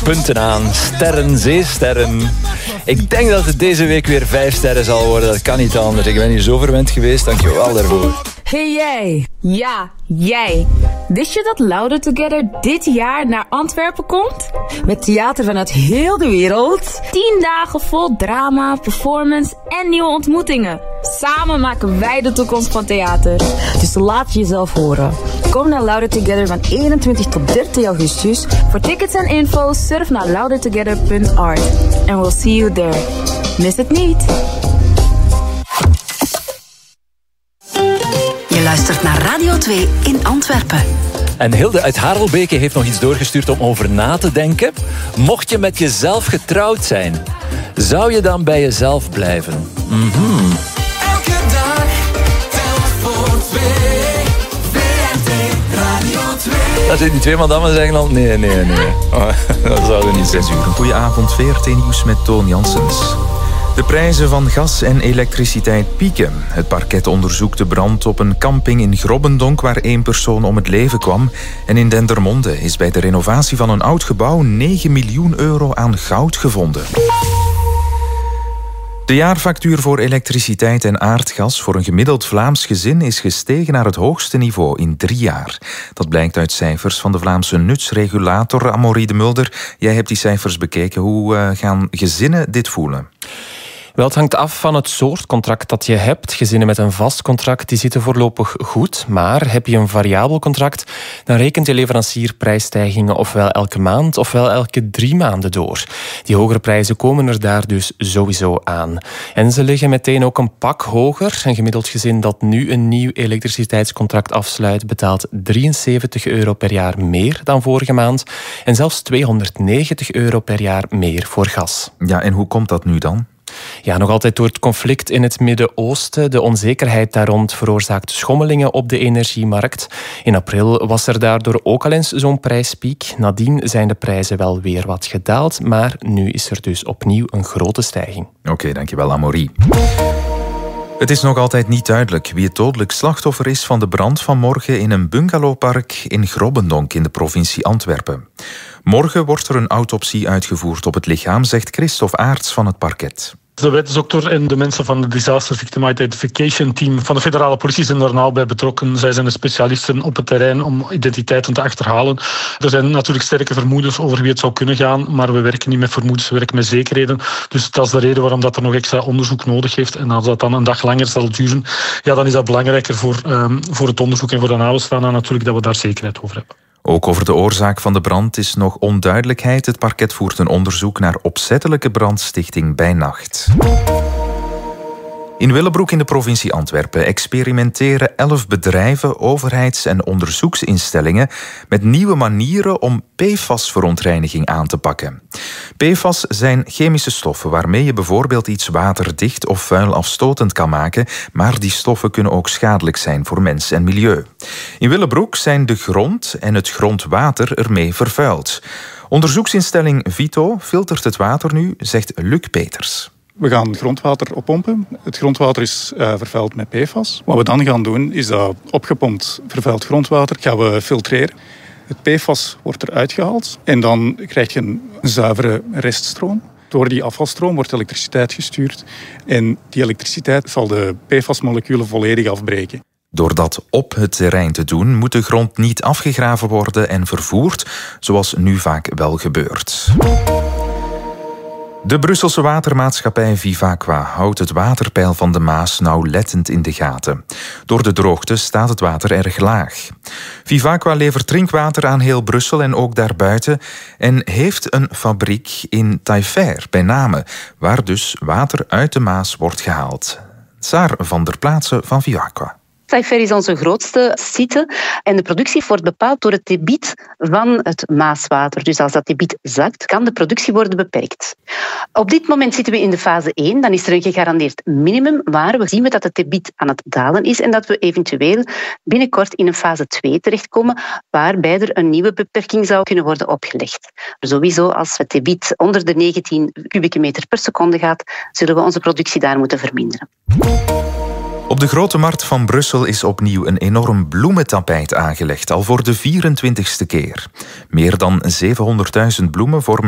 punten aan. Sterren, zeesterren. Ik denk dat het deze week weer 5 sterren zal worden. Dat kan niet anders. Ik ben hier zo verwend geweest. Dank je wel daarvoor. Hey jij. Ja, jij. Wist je dat Louder Together dit jaar naar Antwerpen komt? Met theater vanuit heel de wereld. 10 dagen vol drama, performance en nieuwe ontmoetingen. Samen maken wij de toekomst van theater. Dus laat jezelf horen. Kom naar Louder Together van 21 tot 30 augustus. Voor tickets en info surf naar loudertogether.art. And we'll see you there. Mis het niet. Je luistert naar Radio 2 in Antwerpen. En Hilde uit Harelbeke heeft nog iets doorgestuurd om over na te denken. Mocht je met jezelf getrouwd zijn, zou je dan bij jezelf blijven? Elke dag, telk voor 2. VRT Radio 2. Dat zijn die twee madammen zeggen al, nee. Oh, dat zouden niet zijn. 6 uur, een goede avond, VRT Nieuws met Toon Janssens. De prijzen van gas en elektriciteit pieken. Het parket onderzoekt de brand op een camping in Grobbendonk waar 1 persoon om het leven kwam. En in Dendermonde is bij de renovatie van een oud gebouw 9 miljoen euro aan goud gevonden. De jaarfactuur voor elektriciteit en aardgas voor een gemiddeld Vlaams gezin is gestegen naar het hoogste niveau in 3 jaar. Dat blijkt uit cijfers van de Vlaamse nutsregulator Amaury de Mulder. Jij hebt die cijfers bekeken. Hoe gaan gezinnen dit voelen? Wel, het hangt af van het soort contract dat je hebt. Gezinnen met een vast contract die zitten voorlopig goed. Maar heb je een variabel contract, dan rekent je leverancier prijsstijgingen ofwel elke maand ofwel elke 3 maanden door. Die hogere prijzen komen er daar dus sowieso aan. En ze liggen meteen ook een pak hoger. Een gemiddeld gezin dat nu een nieuw elektriciteitscontract afsluit betaalt €73 per jaar meer dan vorige maand. En zelfs €290 per jaar meer voor gas. Ja, en hoe komt dat nu dan? Ja, nog altijd door het conflict in het Midden-Oosten. De onzekerheid daar rond veroorzaakt schommelingen op de energiemarkt. In april was er daardoor ook al eens zo'n prijspiek. Nadien zijn de prijzen wel weer wat gedaald, maar nu is er dus opnieuw een grote stijging. Oké, dankjewel Amaury. Het is nog altijd niet duidelijk wie het dodelijk slachtoffer is van de brand van morgen in een bungalowpark in Grobbendonk in de provincie Antwerpen. Morgen wordt er een autopsie uitgevoerd op het lichaam, zegt Christophe Aerts van het parket. De wetsdokter en de mensen van het Disaster Victim Identification Team van de federale politie zijn er nauw bij betrokken. Zij zijn de specialisten op het terrein om identiteiten te achterhalen. Er zijn natuurlijk sterke vermoedens over wie het zou kunnen gaan, maar we werken niet met vermoedens, we werken met zekerheden. Dus dat is de reden waarom dat er nog extra onderzoek nodig heeft. En als dat dan een dag langer zal duren, ja, dan is dat belangrijker voor het onderzoek en voor de nabestaanden natuurlijk dat we daar zekerheid over hebben. Ook over de oorzaak van de brand is nog onduidelijkheid. Het parket voert een onderzoek naar opzettelijke brandstichting bij nacht. In Willebroek in de provincie Antwerpen experimenteren 11 bedrijven, overheids- en onderzoeksinstellingen met nieuwe manieren om PFAS-verontreiniging aan te pakken. PFAS zijn chemische stoffen waarmee je bijvoorbeeld iets waterdicht of vuilafstotend kan maken, maar die stoffen kunnen ook schadelijk zijn voor mens en milieu. In Willebroek zijn de grond en het grondwater ermee vervuild. Onderzoeksinstelling Vito filtert het water nu, zegt Luc Peters. We gaan grondwater oppompen. Het grondwater is vervuild met PFAS. Wat we dan gaan doen, is dat opgepompt vervuild grondwater gaan we filtreren. Het PFAS wordt eruit gehaald en dan krijg je een zuivere reststroom. Door die afvalstroom wordt elektriciteit gestuurd en die elektriciteit zal de PFAS-moleculen volledig afbreken. Door dat op het terrein te doen, moet de grond niet afgegraven worden en vervoerd, zoals nu vaak wel gebeurt. De Brusselse watermaatschappij Vivaqua houdt het waterpeil van de Maas nauwlettend in de gaten. Door de droogte staat het water erg laag. Vivaqua levert drinkwater aan heel Brussel en ook daarbuiten en heeft een fabriek in Taillefer bij Namen, waar dus water uit de Maas wordt gehaald. Saar van der Plaatse van Vivaqua. Taillefer is onze grootste site en de productie wordt bepaald door het debiet van het Maaswater. Dus als dat debiet zakt, kan de productie worden beperkt. Op dit moment zitten we in de fase 1, dan is er een gegarandeerd minimum, maar we zien dat het debiet aan het dalen is en dat we eventueel binnenkort in een fase 2 terechtkomen, waarbij er een nieuwe beperking zou kunnen worden opgelegd. Sowieso, als het debiet onder de 19 kubieke meter per seconde gaat, zullen we onze productie daar moeten verminderen. Op de Grote Markt van Brussel is opnieuw een enorm bloementapijt aangelegd, al voor de 24e keer. Meer dan 700.000 bloemen vormen